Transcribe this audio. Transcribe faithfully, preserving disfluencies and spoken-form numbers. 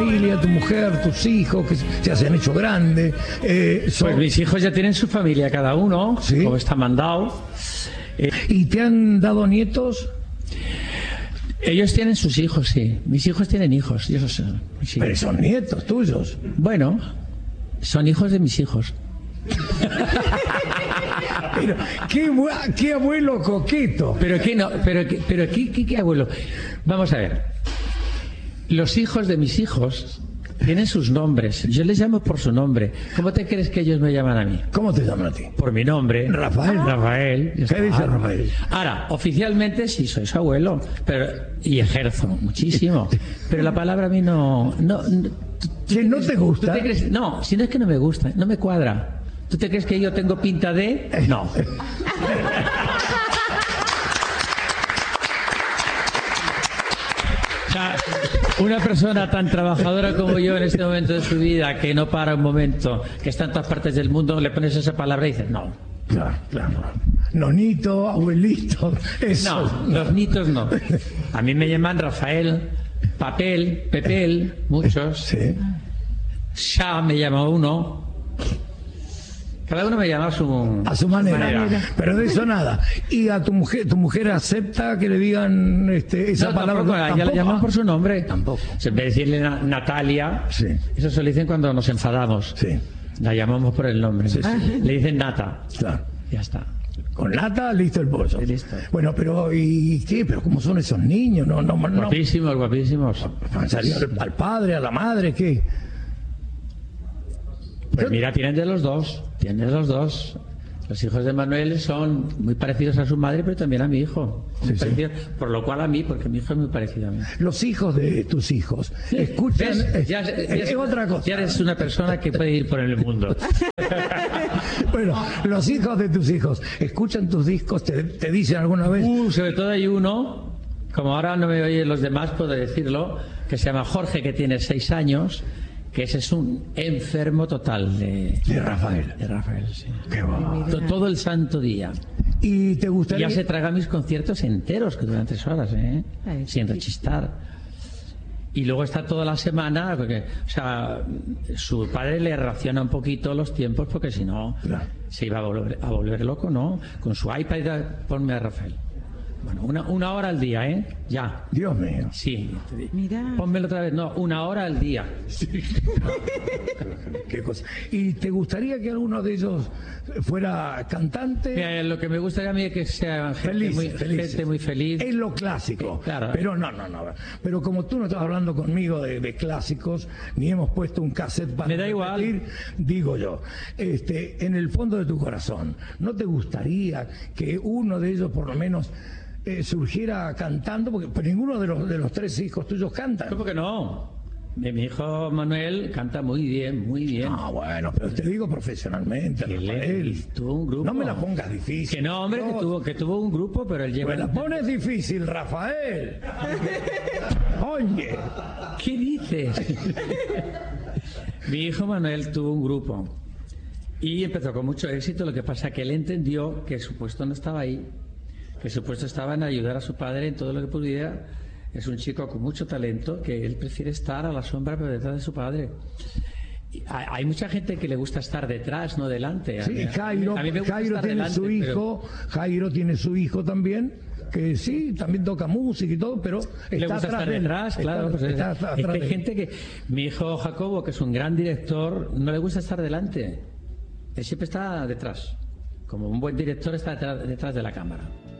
familia, tu mujer, tus hijos, que ya se han hecho grandes. Eh, son... Pues mis hijos ya tienen su familia cada uno, ¿sí? Como está mandado. Eh... ¿Y te han dado nietos? Ellos tienen sus hijos, sí. Mis hijos tienen hijos. Esos son, sí. Pero son nietos tuyos. Bueno, son hijos de mis hijos. Pero qué, qué abuelo coqueto. Pero qué no, pero qué, pero qué, qué, qué abuelo. Vamos a ver. Los hijos de mis hijos tienen sus nombres. Yo les llamo por su nombre. ¿Cómo te crees que ellos me llaman a mí? ¿Cómo te llaman a ti? Por mi nombre. Rafael. Rafael. ¿Qué dice ah, Rafael? Ahora, oficialmente sí soy su abuelo, pero y ejerzo muchísimo. Pero la palabra a mí no, no, no ¿Que no te gusta? ¿Tú te crees? No, si no es que no me gusta, no me cuadra. ¿Tú te crees que yo tengo pinta de...? No. O sea, una persona tan trabajadora como yo en este momento de su vida, que no para un momento, que está en todas partes del mundo, le pones esa palabra y dices, no. Claro, claro. Nonito, abuelito, eso. No, los nitos no. A mí me llaman Rafael, Papel, Pepel, muchos. Sí. Ya me llama uno. Cada uno me llama a su, a su manera. manera. Pero de eso nada. ¿Y a tu mujer, tu mujer acepta que le digan este, esa no, palabra? Tampoco, ¿tampoco? Ya la llaman por su nombre. Tampoco. En vez de decirle na Natalia, sí. Eso se lo dicen cuando nos enfadamos. Sí. La llamamos por el nombre. Sí, sí. Le dicen Nata. Claro. Ya está. Con Nata, listo el pollo. Sí, listo. Bueno, pero ¿y qué? ¿Pero cómo son esos niños? No, no, no. Guapísimos, guapísimos. Al, al padre, a la madre, ¿qué? Pues mira, tienen de los dos, tienen de los dos. Los hijos de Manuel son muy parecidos a su madre, pero también a mi hijo. Sí, sí. Por lo cual a mí, porque mi hijo es muy parecido a mí. Los hijos de tus hijos escuchan... ¿Ves? Ya, ya es, es otra cosa. Ya eres una persona que puede ir por el mundo. Bueno, los hijos de tus hijos escuchan tus discos, te, te dicen alguna vez... Uh, sobre todo hay uno, como ahora no me oyen los demás, puedo decirlo, que se llama Jorge, que tiene seis años... que ese es un enfermo total de, de Rafael. De Rafael, sí. Qué va. Todo el santo día. ¿Y te gustaría...? Ya se traga mis conciertos enteros, que duran tres horas, ¿eh? Ay, sin rechistar. Y luego está toda la semana, porque, o sea, su padre le raciona un poquito los tiempos, porque si no, claro, se iba a volver, a volver loco, ¿no? Con su iPad, ponme a Rafael. Bueno, una, una hora al día, ¿eh? Ya. Dios mío. Sí. Mira. Pónmelo otra vez. No, una hora al día. Sí. Qué cosa. ¿Y te gustaría que alguno de ellos fuera cantante? Mira, lo que me gustaría a mí es que sea gente, feliz, muy, feliz. gente muy feliz. Es lo clásico. Claro. Pero no, no, no. Pero como tú no estás hablando conmigo de, de clásicos, ni hemos puesto un cassette para me da repetir, igual. Digo yo, este, en el fondo de tu corazón, ¿no te gustaría que uno de ellos por lo menos Eh, surgiera cantando? Porque pero ninguno de los de los tres hijos tuyos canta. ¿Cómo que no? Mi, mi hijo Manuel canta muy bien, muy bien. Ah, bueno, pero te digo profesionalmente, Rafael. Tuvo un grupo. No me la pongas difícil. Que no, hombre, no. Que, tuvo, que tuvo un grupo, pero él lleva... Me la pones difícil, Rafael. Oye. ¿Qué dices? Mi hijo Manuel tuvo un grupo y empezó con mucho éxito. Lo que pasa es que él entendió que su puesto no estaba ahí, que su puesto estaba en ayudar a su padre en todo lo que pudiera. Es un chico con mucho talento, que él prefiere estar a la sombra pero detrás de su padre. Y hay mucha gente que le gusta estar detrás, no delante. Sí, a Jairo, a mí me gusta Jairo tiene delante, su hijo, pero... Jairo tiene su hijo también, que sí, también toca música y todo, pero está le gusta atrás estar detrás, está, claro. Pues está, es, está es que hay gente que... Mi hijo Jacobo, que es un gran director, no le gusta estar delante. Él siempre está detrás. Como un buen director está detrás, detrás de la cámara.